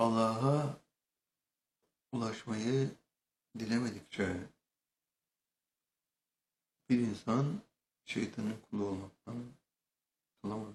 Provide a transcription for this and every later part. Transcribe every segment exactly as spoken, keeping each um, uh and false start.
Allah'a ulaşmayı dilemedikçe bir insan şeytanın kulu olmaktan kurtulamaz.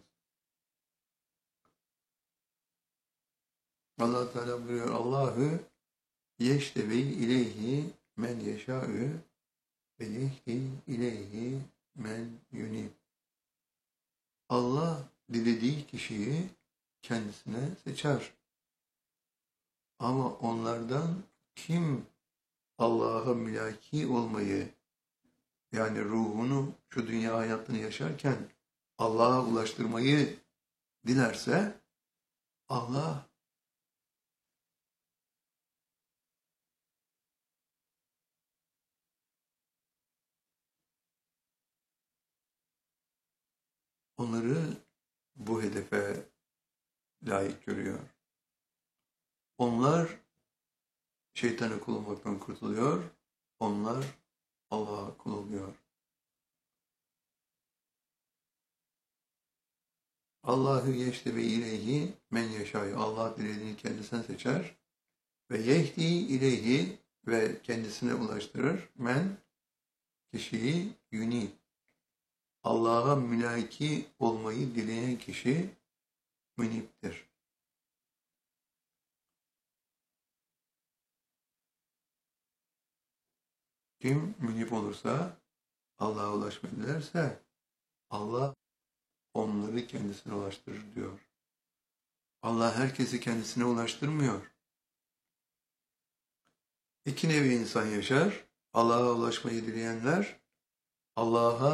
Allah Teala buyuruyor, Allahu yeştevi ileyhi men yeşâ'ü ve yehdi ileyhi men yunib. Allah dilediği kişiyi kendisine seçer. Ama onlardan kim Allah'a mülaki olmayı, yani ruhunu şu dünya hayatını yaşarken Allah'a ulaştırmayı dilerse Allah onları bu hedefe layık görüyor. Onlar şeytana kul olmaktan kurtuluyor. Onlar Allah'a kul oluyor. Allahu yeştebi ileyhi men yeşâ'yı. Allah dilediğini kendisine seçer. Ve yehdi ileyhi ve kendisine ulaştırır. Men kişiyi yuni. Allah'a mülaki olmayı dileyen kişi müniptir. Kim münip olursa, Allah'a ulaşmayı dilerse Allah onları kendisine ulaştırır diyor. Allah herkesi kendisine ulaştırmıyor. İki nevi insan yaşar. Allah'a ulaşmayı dileyenler, Allah'a